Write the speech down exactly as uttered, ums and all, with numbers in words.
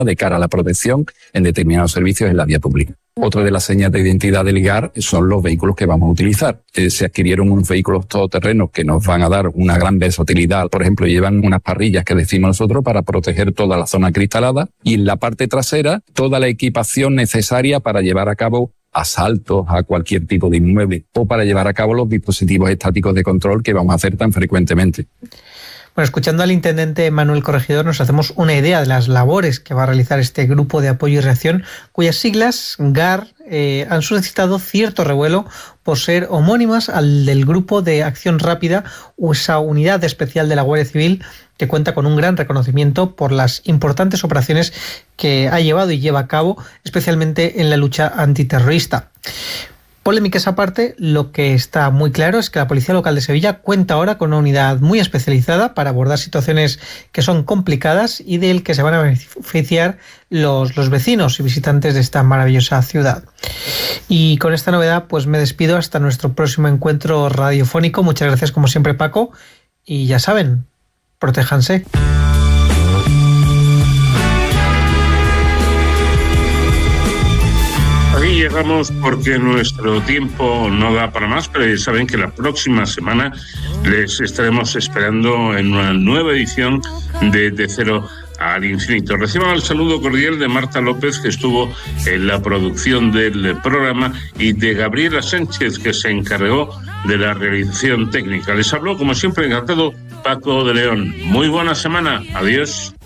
de cara a la protección en determinados servicios en la vía pública. Otra de las señas de identidad del I G A R son los vehículos que vamos a utilizar. Eh, se adquirieron unos vehículos todoterrenos que nos van a dar una gran versatilidad. Por ejemplo, llevan unas parrillas que decimos nosotros para proteger toda la zona cristalada y en la parte trasera toda la equipación necesaria para llevar a cabo asaltos a cualquier tipo de inmueble o para llevar a cabo los dispositivos estáticos de control que vamos a hacer tan frecuentemente. Bueno, escuchando al intendente Manuel Corregidor nos hacemos una idea de las labores que va a realizar este Grupo de Apoyo y Reacción, cuyas siglas, G A R, eh, han suscitado cierto revuelo por ser homónimas al del Grupo de Acción Rápida, o esa unidad especial de la Guardia Civil que cuenta con un gran reconocimiento por las importantes operaciones que ha llevado y lleva a cabo, especialmente en la lucha antiterrorista. Polémicas aparte, lo que está muy claro es que la Policía Local de Sevilla cuenta ahora con una unidad muy especializada para abordar situaciones que son complicadas y del que se van a beneficiar los, los vecinos y visitantes de esta maravillosa ciudad. Y con esta novedad pues me despido hasta nuestro próximo encuentro radiofónico. Muchas gracias como siempre, Paco, y ya saben, protéjanse. Aquí llegamos porque nuestro tiempo no da para más, pero ya saben que la próxima semana les estaremos esperando en una nueva edición de De Cero al Infinito. Reciban el saludo cordial de Marta López, que estuvo en la producción del programa, y de Gabriela Sánchez, que se encargó de la realización técnica. Les habló, como siempre, encantado, Paco de León. Muy buena semana. Adiós.